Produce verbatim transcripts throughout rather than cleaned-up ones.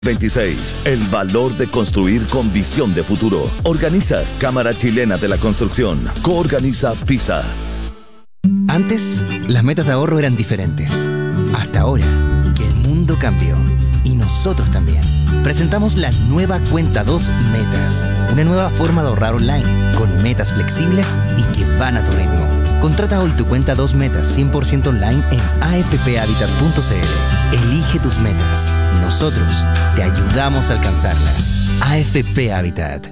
veintiséis. El valor de construir con visión de futuro. Organiza Cámara Chilena de la Construcción. Coorganiza PISA. Antes, las metas de ahorro eran diferentes. Hasta ahora, que el mundo cambió. Y nosotros también. Presentamos la nueva Cuenta dos Metas. Una nueva forma de ahorrar online, con metas flexibles y que van a tu ritmo. Contrata hoy tu Cuenta dos Metas cien por ciento online en a f p habitat punto c l. Elige tus metas. Nosotros te ayudamos a alcanzarlas. A F P Habitat.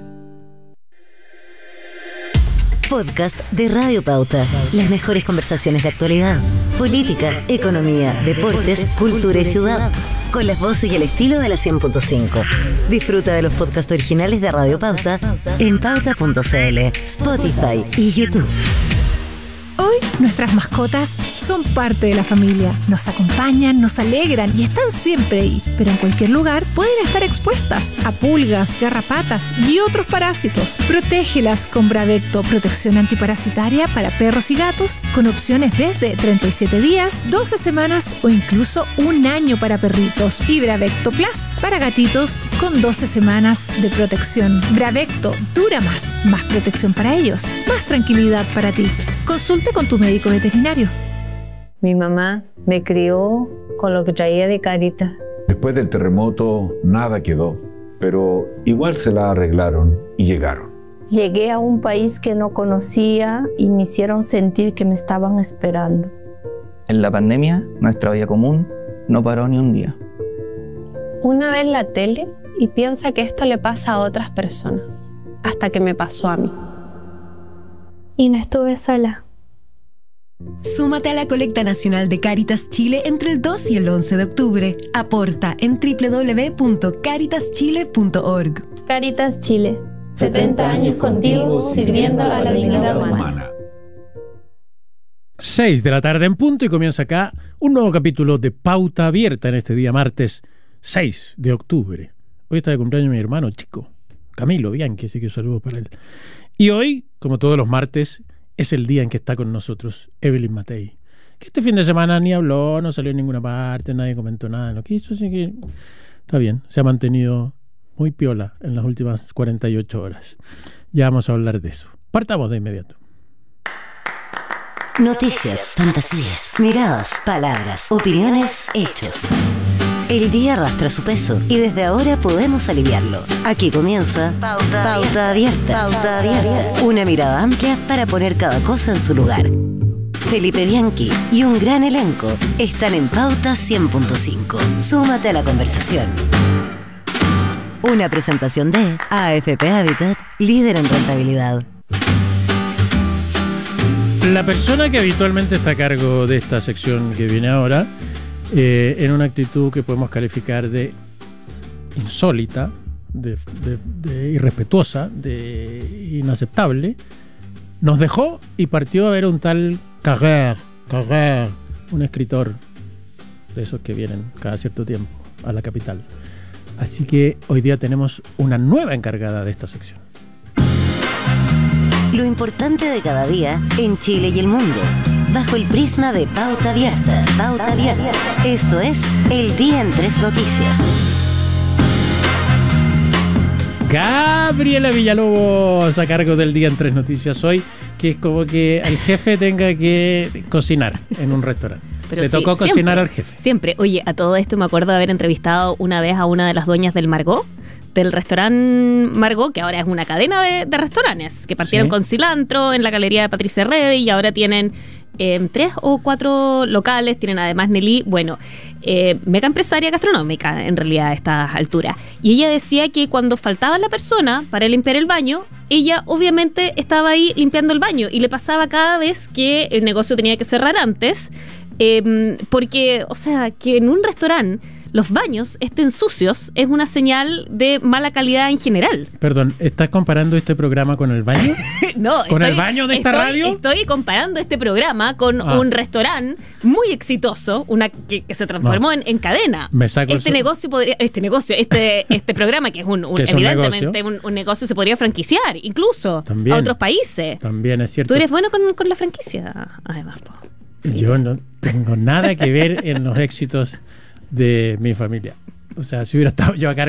Podcast de Radio Pauta. Las mejores conversaciones de actualidad, política, economía, deportes, cultura y ciudad. Con las voces y el estilo de la cien punto cinco. Disfruta de los podcasts originales de Radio Pauta en pauta punto c l, Spotify y YouTube. Hoy nuestras mascotas son parte de la familia, nos acompañan, nos alegran y están siempre ahí, pero en cualquier lugar pueden estar expuestas a pulgas, garrapatas y otros parásitos. Protégelas con Bravecto, protección antiparasitaria para perros y gatos, con opciones desde treinta y siete días, doce semanas o incluso un año para perritos. Y Bravecto Plus para gatitos con doce semanas de protección. Bravecto dura más, más protección para ellos, más tranquilidad para ti. Consulta con tu médico veterinario. Mi mamá me crió con lo que traía de Cáritas. Después del terremoto nada quedó, pero igual se la arreglaron y llegaron. Llegué a un país que no conocía y me hicieron sentir que me estaban esperando. En la pandemia, nuestra vida común no paró ni un día. Una ve la tele y piensa que esto le pasa a otras personas, hasta que me pasó a mí. Y no estuve sola. Súmate a la colecta nacional de Cáritas Chile entre el dos y el once de octubre. Aporta en doble u doble u doble u punto cáritas chile punto org. Cáritas Chile. setenta años contigo, sirviendo a la dignidad humana. seis de la tarde en punto y comienza acá un nuevo capítulo de Pauta Abierta en este día martes seis de octubre. Hoy está de cumpleaños mi hermano chico, Camilo Bianchi, así que saludos para él. Y hoy, como todos los martes, es el día en que está con nosotros Evelyn Matei, que este fin de semana ni habló, no salió en ninguna parte, nadie comentó nada, no quiso, así que está bien, se ha mantenido muy piola en las últimas cuarenta y ocho horas. Ya vamos a hablar de eso. Partamos de inmediato. Noticias, fantasías, miradas, palabras, opiniones, hechos. El día arrastra su peso y desde ahora podemos aliviarlo. Aquí comienza Pauta, Pauta Abierta. Pauta Abierta. Una mirada amplia para poner cada cosa en su lugar. Felipe Bianchi y un gran elenco están en Pauta cien punto cinco. Súmate a la conversación. Una presentación de A F P Habitat, líder en rentabilidad. La persona que habitualmente está a cargo de esta sección que viene ahora, eh, en una actitud que podemos calificar de insólita, de, de, de irrespetuosa, de inaceptable, nos dejó y partió a ver un tal Carrère, Carrère, un escritor de esos que vienen cada cierto tiempo a la capital. Así que hoy día tenemos una nueva encargada de esta sección. Lo importante de cada día en Chile y el mundo, bajo el prisma de Pauta Abierta. Pauta Abierta. Esto es El Día en Tres Noticias. Gabriela Villalobos a cargo del Día en Tres Noticias hoy, que es como que el jefe tenga que cocinar en un restaurante. Pero Le sí, tocó cocinar siempre, al jefe. Siempre. Oye, a todo esto me acuerdo de haber entrevistado una vez a una de las dueñas del Margot, del restaurante Margot, que ahora es una cadena de, de restaurantes, que partieron ¿Sí? con cilantro en la galería de Patricia Rede y ahora tienen eh, tres o cuatro locales, tienen además Nelly, bueno, eh, mega empresaria gastronómica en realidad a estas alturas. Y ella decía que cuando faltaba la persona para limpiar el baño, ella obviamente estaba ahí limpiando el baño y le pasaba cada vez que el negocio tenía que cerrar antes, eh, porque, o sea, que en un restaurante los baños estén sucios es una señal de mala calidad en general. Perdón, ¿estás comparando este programa con el baño? No. ¿Con estoy, el baño de esta estoy, radio? Estoy comparando este programa con ah. un restaurante muy exitoso, una que, que se transformó no. en, en cadena. Me saco este eso. negocio podría, este negocio, este, este programa que es un, un es evidentemente un negocio? Un, un negocio se podría franquiciar, incluso También. a otros países. También es cierto. Tú eres bueno con, con la franquicia, además. Po. Yo no tengo nada que ver en los éxitos de mi familia. O sea, si hubiera estado yo acá